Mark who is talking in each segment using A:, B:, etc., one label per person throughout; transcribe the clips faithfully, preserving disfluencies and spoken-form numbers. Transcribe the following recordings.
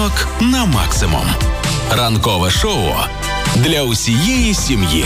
A: Ранок на максимум. Ранкове шоу для усієї сім'ї.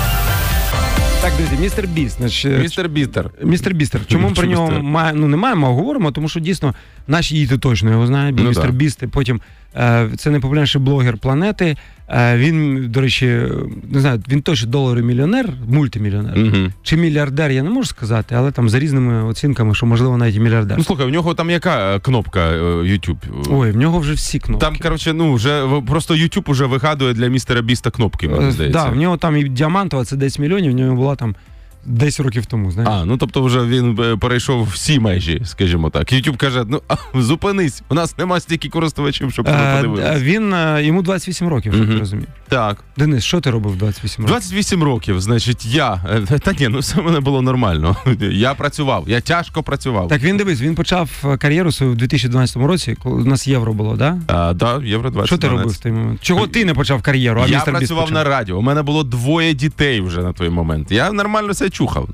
B: Так, друзі, містер Біст.
C: Містер Бістер.
B: Містер Бістер. Чому ми про нього має, ну, не маємо, а говоримо? Тому що дійсно наші діти точно його знають. Бо ну, містер да. Біст, потім е, це найпопулярніший блогер планети. Е, він, до речі, не знаю, він точно доларовий мільйонер, мультимільйонер. Угу. Чи мільярдер, я не можу сказати, але там за різними оцінками, що можливо навіть і мільярдер.
C: Ну, слухай, у нього там яка кнопка YouTube?
B: Ой, в нього вже всі кнопки.
C: Там, коротше, ну, вже просто YouTube уже вигадує для містера Біста кнопки, мені здається.
B: Так, да, в нього там і діамантова, це десять мільйонів, в нього була там десять років тому, знаєш.
C: А, ну тобто вже він перейшов всі межі, скажімо так. YouTube каже, ну, зупинись, у нас нема стільки користувачів, щоб ми подивилися.
B: Він, йому двадцять вісім років, щоб ти розумів.
C: Так.
B: Денис, що ти робив двадцять вісім років?
C: двадцять вісім років, значить, я, та ні, ну все в мене було нормально. Я працював, я тяжко працював.
B: Так, він, дивись, він почав кар'єру свою в дві тисячі дванадцятому році, коли у нас євро було, да?
C: А, да, євро двадцять дванадцять.
B: Що ти робив в той момент? Чого ти не почав кар'єру, а
C: я
B: містер Біст
C: працював на радіо, у мене було двоє дітей вже на той момент. Я нормально все чухав.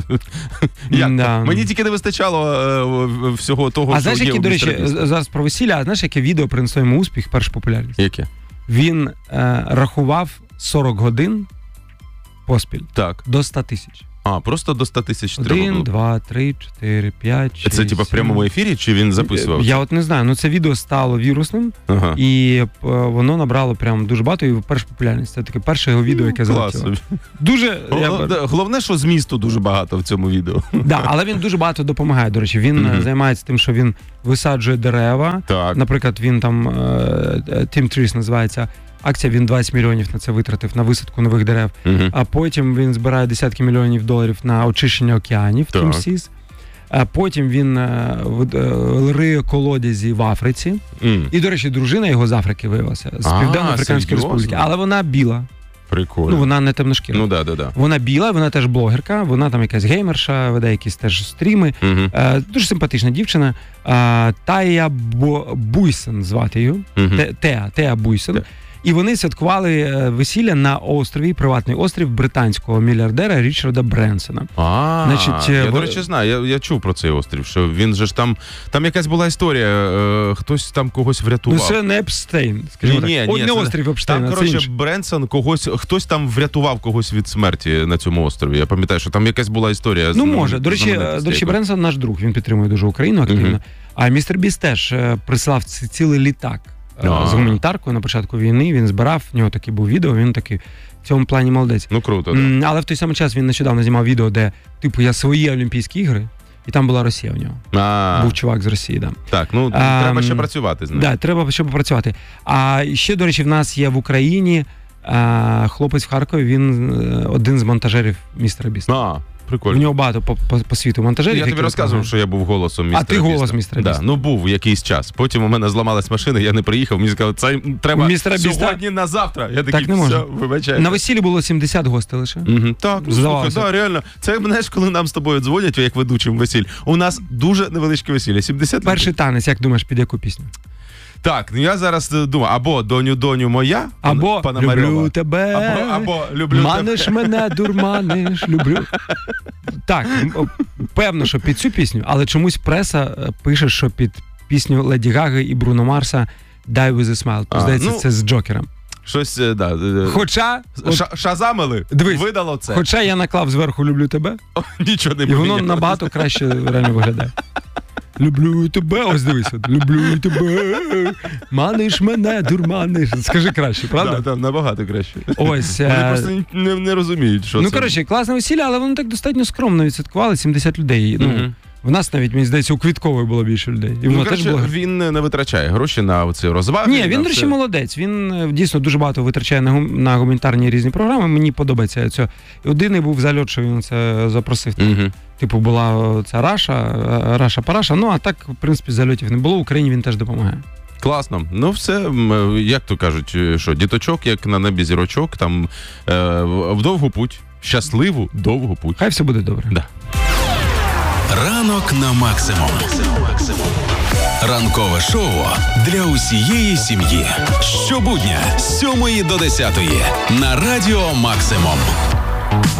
C: Да. Мені тільки не вистачало е, всього того,
B: а
C: що
B: знаєш,
C: є
B: які,
C: у
B: до речі,
C: Біста.
B: Зараз про весілля, а знаєш, яке відео принесло йому успіх, першу популярність?
C: Яке?
B: Він е, рахував сорок годин поспіль.
C: Так.
B: До ста тисяч.
C: А, просто до ста тисяч треба було.
B: Один, два, три, чотири, п'ять, шість,
C: Це типа в прямому ефірі, чи він записував?
B: Я от не знаю, ну це відео стало вірусним,
C: ага.
B: і е, воно набрало прям дуже багато, і першу популярність. Це таке перше його відео, яке залетіло. Дуже...
C: Головне, я... головне, що змісту дуже багато в цьому відео.
B: Да, але він дуже багато допомагає, до речі. Він mm-hmm. займається тим, що він висаджує дерева.
C: Так.
B: Наприклад, він там, Team Trees називається, акція, він двадцять мільйонів на це витратив, на висадку нових дерев. Uh-huh. А потім він збирає десятки мільйонів доларів на очищення океанів, Team Seas. А потім він риє колодязі в Африці. Mm. І, до речі, дружина його з Африки виявилася, з а, Південно-Африканської Республіки. Але вона біла.
C: Прикольно.
B: Ну, вона не темношкіра.
C: Ну, да, да, да.
B: Вона біла, вона теж блогерка, вона там якась геймерша, веде якісь теж стріми. Uh-huh. Е, дуже симпатична дівчина. Е, Тая Буйсен звати її. Uh-huh. Теа, Теа Буйсен. Yeah. І вони святкували весілля на острові, приватний острів британського мільярдера Річарда Бренсона.
C: А, Значить, я, в... до речі, знаю, я, я чув про цей острів, що він же ж там, там якась була історія, е, хтось там когось врятував.
B: Ну, це не Епстейн, скажімо так. Ні, ні, не це... острів Епстейна,
C: там, коротше, Бренсон когось, хтось там врятував когось від смерті на цьому острові. Я пам'ятаю, що там якась була історія.
B: Ну, може. До речі, до речі, Бренсон наш друг, він підтримує дуже Україну активно. Uh-huh. А містер Біст теж присилав цілий літак. А-а-а. З гуманітаркою на початку війни, він збирав, в нього таке був відео, він такий в цьому плані молодець.
C: Ну круто, так.
B: Але в той самий час він нещодавно знімав відео, де, типу, я свої Олімпійські ігри, і там була Росія в нього. А-а-а. Був чувак з Росії, да.
C: Так, ну а, треба ще працювати з ним.
B: Так, треба ще попрацювати. А ще, до речі, в нас є в Україні а, хлопець в Харкові, він один з монтажерів містера Біста.
C: А. Прикольно.
B: У нього багато по, по, по світу монтажерів.
C: Я тобі розказував, що я був голосом містера
B: Біста. А ти голос
C: Біста.
B: містера Біста.
C: Да, ну був якийсь час. Потім у мене зламалась машина, я не приїхав, мені сказали, це треба
B: містера
C: сьогодні
B: Біста...
C: на завтра. Я такий,
B: так не
C: все, вибачайте.
B: На весіллі було сімдесят гостей лише.
C: Угу. Так, ну, слухай, да, реально. Це, знаєш, коли нам з тобою дзвонять, як ведучим весіль, у нас дуже невеличке весілля, сімдесят
B: Перший танець, як думаєш, під яку пісню?
C: Так, ну я зараз думаю, або «Доню-доню моя»,
B: або «Люблю тебе»,
C: або, або «Люблю
B: «Маниш
C: тебе».
B: мене, дурманиш, люблю. Так, певно, що під цю пісню, але чомусь преса пише, що під пісню Леді Гаги і Бруно Марса «Die with a smile». А, здається, ну, це з Джокером.
C: Щось, да.
B: Хоча...
C: Ша- шазамили,
B: дивись,
C: видало це.
B: Хоча я наклав зверху «Люблю тебе»,
C: О, нічого не
B: і воно набагато краще реально виглядає. Люблю тебе, ось дивись, люблю тебе, маниш мене, дурманиш. Скажи краще, правда?
C: Так, да, набагато краще.
B: Ось.
C: Вони а... просто не, не розуміють, що
B: ну,
C: це.
B: Ну, коротше, класне весілля, але воно так достатньо скромно відсвяткували, сімдесят людей. Ну, uh-huh. В нас навіть, мені здається, у Квіткової було більше людей. І
C: ну, коротше, було... він не витрачає гроші на оці розваги.
B: Ні, він, до речі,
C: все...
B: молодець. Він дійсно дуже багато витрачає на, гум... на гуманітарні різні програми. Мені подобається це. Єдиний був зальот, що він це запросив. Uh-huh. Типу, була ця Раша, Раша-Параша. Ну, а так, в принципі, зальотів не було. В Україні він теж допомагає.
C: Класно. Ну, все, як то кажуть, що діточок, як на небі зірочок, там е, в довгу путь. Щасливу довгу путь.
B: Хай все буде добре.
C: Да.
A: Ранок на максимум. Ранкове шоу для усієї сім'ї. Щобудня з сьомої до десятої на Радіо Максимум.